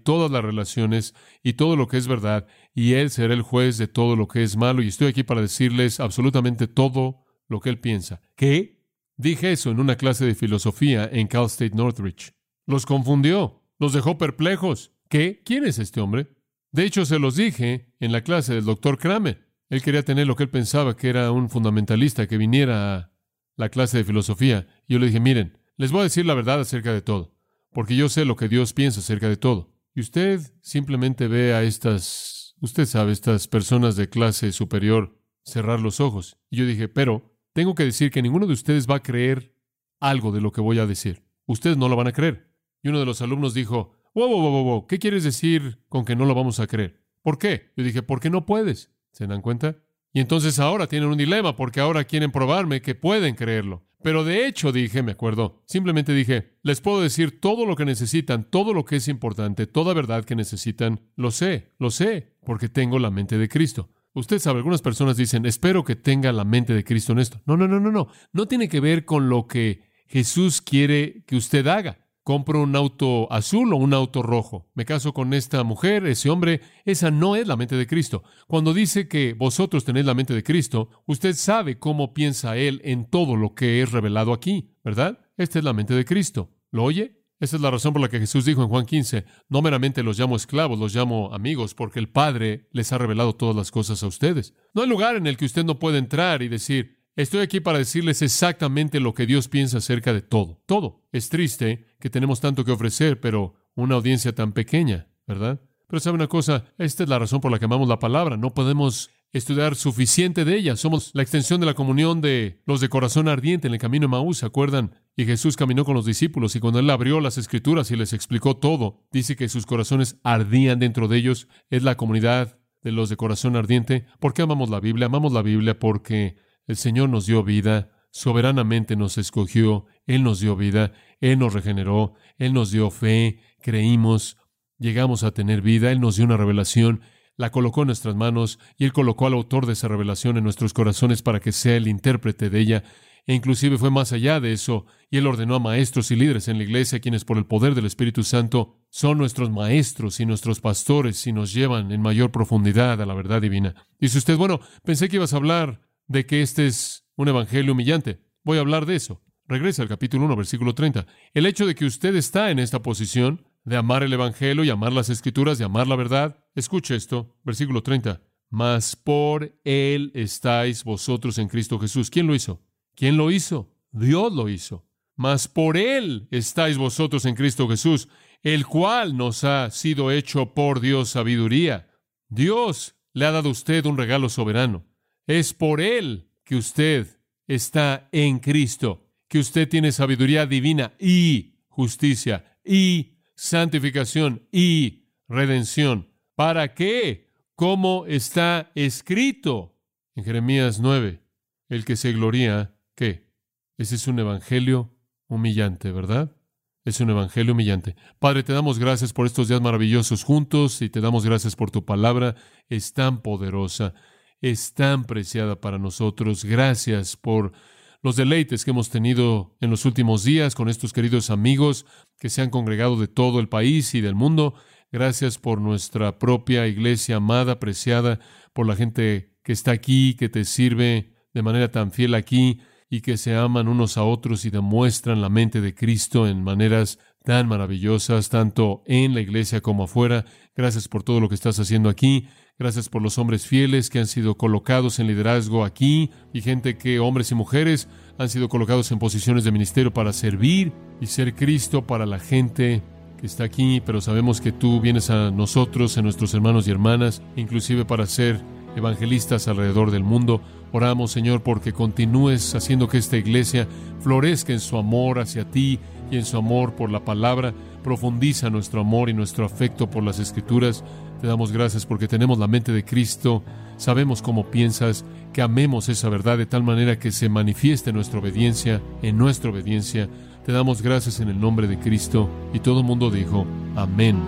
todas las relaciones y todo lo que es verdad, y Él será el juez de todo lo que es malo, y estoy aquí para decirles absolutamente todo lo que Él piensa. ¿Qué? Dije eso en una clase de filosofía en Cal State Northridge. Los confundió, los dejó perplejos. ¿Qué? ¿Quién es este hombre? De hecho, se los dije en la clase del Dr. Kramer. Él quería tener lo que él pensaba que era un fundamentalista que viniera a la clase de filosofía. Y yo le dije, miren, les voy a decir la verdad acerca de todo, porque yo sé lo que Dios piensa acerca de todo. Y usted simplemente ve a usted sabe, estas personas de clase superior cerrar los ojos. Y yo dije, pero tengo que decir que ninguno de ustedes va a creer algo de lo que voy a decir. Ustedes no lo van a creer. Y uno de los alumnos dijo, wow, ¿qué quieres decir con que no lo vamos a creer? ¿Por qué? Yo dije, porque no puedes. ¿Se dan cuenta? Y entonces ahora tienen un dilema, porque ahora quieren probarme que pueden creerlo. Pero de hecho dije, me acuerdo, simplemente dije, les puedo decir todo lo que necesitan, todo lo que es importante, toda verdad que necesitan. Lo sé, porque tengo la mente de Cristo. Usted sabe, algunas personas dicen, espero que tenga la mente de Cristo en esto. No. No tiene que ver con lo que Jesús quiere que usted haga. Compro un auto azul o un auto rojo. Me caso con esta mujer, ese hombre. Esa no es la mente de Cristo. Cuando dice que vosotros tenéis la mente de Cristo, usted sabe cómo piensa Él en todo lo que es revelado aquí, ¿verdad? Esta es la mente de Cristo. ¿Lo oye? Esa es la razón por la que Jesús dijo en Juan 15, no meramente los llamo esclavos, los llamo amigos, porque el Padre les ha revelado todas las cosas a ustedes. No hay lugar en el que usted no pueda entrar y decir, estoy aquí para decirles exactamente lo que Dios piensa acerca de todo. Todo. Es triste que tenemos tanto que ofrecer, pero una audiencia tan pequeña, ¿verdad? Pero ¿sabe una cosa? Esta es la razón por la que amamos la palabra. No podemos estudiar suficiente de ella. Somos la extensión de la comunión de los de corazón ardiente en el camino de Maús, ¿se acuerdan? Y Jesús caminó con los discípulos y cuando Él abrió las Escrituras y les explicó todo, dice que sus corazones ardían dentro de ellos. Es la comunidad de los de corazón ardiente. ¿Por qué amamos la Biblia? Amamos la Biblia porque el Señor nos dio vida, soberanamente nos escogió, Él nos dio vida, Él nos regeneró, Él nos dio fe, creímos, llegamos a tener vida, Él nos dio una revelación, la colocó en nuestras manos y Él colocó al autor de esa revelación en nuestros corazones para que sea el intérprete de ella. E inclusive fue más allá de eso, y Él ordenó a maestros y líderes en la iglesia, quienes por el poder del Espíritu Santo son nuestros maestros y nuestros pastores y nos llevan en mayor profundidad a la verdad divina. Dice usted, bueno, pensé que ibas a hablar de que este es un evangelio humillante. Voy a hablar de eso. Regresa al capítulo 1, versículo 30. El hecho de que usted está en esta posición de amar el evangelio y amar las Escrituras, de amar la verdad. Escuche esto, versículo 30. Mas por Él estáis vosotros en Cristo Jesús. ¿Quién lo hizo? ¿Quién lo hizo? Dios lo hizo. Mas por Él estáis vosotros en Cristo Jesús, el cual nos ha sido hecho por Dios sabiduría. Dios le ha dado a usted un regalo soberano. Es por Él que usted está en Cristo, que usted tiene sabiduría divina y justicia y santificación y redención. ¿Para qué? Como está escrito en Jeremías 9, el que se gloría, ¿qué? Ese es un evangelio humillante, ¿verdad? Es un evangelio humillante. Padre, te damos gracias por estos días maravillosos juntos y te damos gracias por tu palabra. Es tan poderosa, es tan preciada para nosotros. Gracias por los deleites que hemos tenido en los últimos días con estos queridos amigos que se han congregado de todo el país y del mundo. Gracias por nuestra propia iglesia amada, preciada, por la gente que está aquí, que te sirve de manera tan fiel aquí y que se aman unos a otros y demuestran la mente de Cristo en maneras tan maravillosas, tanto en la iglesia como afuera. Gracias por todo lo que estás haciendo aquí. Gracias por los hombres fieles que han sido colocados en liderazgo aquí y gente que, hombres y mujeres, han sido colocados en posiciones de ministerio para servir y ser Cristo para la gente que está aquí, pero sabemos que tú vienes a nosotros, a nuestros hermanos y hermanas, inclusive para ser evangelistas alrededor del mundo. Oramos, Señor, porque continúes haciendo que esta iglesia florezca en su amor hacia ti y en su amor por la palabra. Profundiza nuestro amor y nuestro afecto por las Escrituras. Te damos gracias porque tenemos la mente de Cristo, sabemos cómo piensas, que amemos esa verdad de tal manera que se manifieste nuestra obediencia, en nuestra obediencia. Te damos gracias en el nombre de Cristo. Y todo el mundo dijo, amén.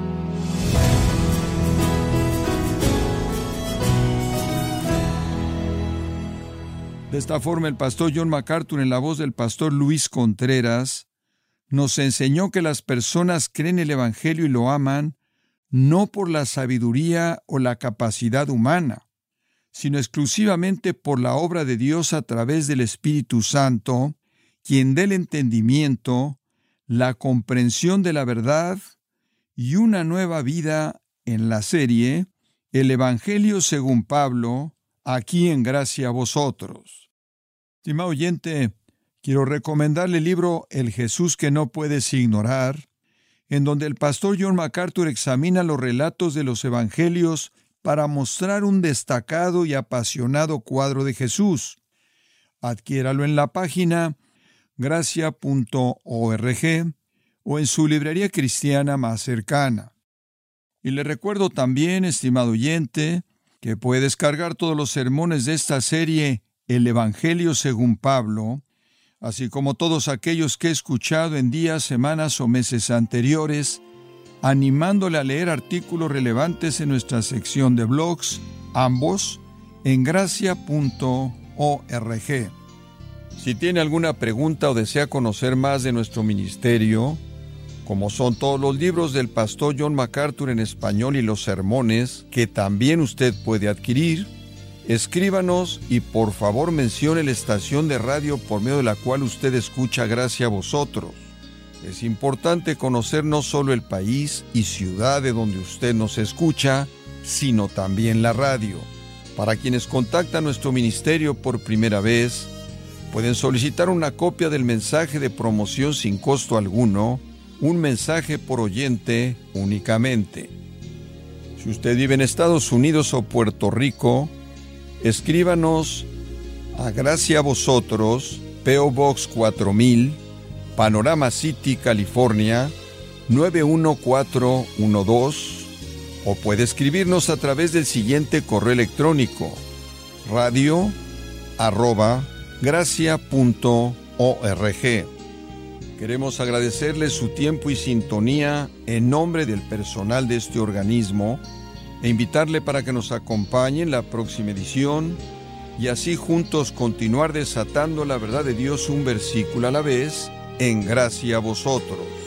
De esta forma, el pastor John MacArthur, en la voz del pastor Luis Contreras, nos enseñó que las personas creen el Evangelio y lo aman no por la sabiduría o la capacidad humana, sino exclusivamente por la obra de Dios a través del Espíritu Santo, quien dé el entendimiento, la comprensión de la verdad y una nueva vida en la serie El Evangelio según Pablo, aquí en Gracia a Vosotros. Estimado oyente, quiero recomendarle el libro El Jesús que no puedes ignorar, en donde el pastor John MacArthur examina los relatos de los evangelios para mostrar un destacado y apasionado cuadro de Jesús. Adquiéralo en la página gracia.org o en su librería cristiana más cercana. Y le recuerdo también, estimado oyente, que puede descargar todos los sermones de esta serie El Evangelio según Pablo, así como todos aquellos que he escuchado en días, semanas o meses anteriores, animándole a leer artículos relevantes en nuestra sección de blogs, ambos en gracia.org. Si tiene alguna pregunta o desea conocer más de nuestro ministerio, como son todos los libros del pastor John MacArthur en español y los sermones, que también usted puede adquirir, escríbanos y por favor mencione la estación de radio por medio de la cual usted escucha Gracia a Vosotros. Es importante conocer no solo el país y ciudad de donde usted nos escucha, sino también la radio. Para quienes contactan nuestro ministerio por primera vez, pueden solicitar una copia del mensaje de promoción sin costo alguno, un mensaje por oyente únicamente. Si usted vive en Estados Unidos o Puerto Rico, escríbanos a Gracia a Vosotros, P.O. Box 4000, Panorama City, California, 91412, o puede escribirnos a través del siguiente correo electrónico: radio@gracia.org. Queremos agradecerle su tiempo y sintonía en nombre del personal de este organismo e invitarle para que nos acompañe en la próxima edición y así juntos continuar desatando la verdad de Dios un versículo a la vez en Gracia a Vosotros.